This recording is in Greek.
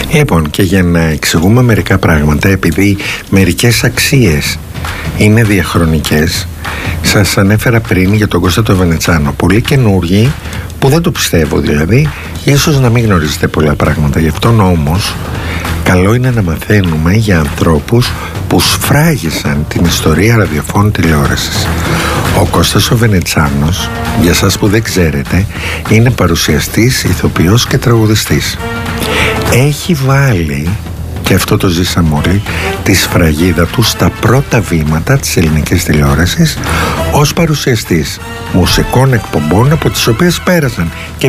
Λοιπόν, και για να εξηγούμε μερικά πράγματα, επειδή μερικές αξίες είναι διαχρονικές, σας ανέφερα πριν για τον Κώστα τον Βενετσάνο. Πολύ καινούργοι, που δεν το πιστεύω δηλαδή, ίσως να μην γνωρίζετε πολλά πράγματα. Γι' αυτόν όμως καλό είναι να μαθαίνουμε για ανθρώπους που σφράγισαν την ιστορία ραδιοφώνου τηλεόρασης. Ο Κώστας ο Βενετσάνος, για σας που δεν ξέρετε, είναι παρουσιαστής, ηθοποιός και τραγουδιστής. Έχει βάλει, και αυτό το ζήσαμε όλοι, τη σφραγίδα του στα πρώτα βήματα της ελληνικής τηλεόρασης ως παρουσιαστής μουσικών εκπομπών από τις οποίες πέρασαν και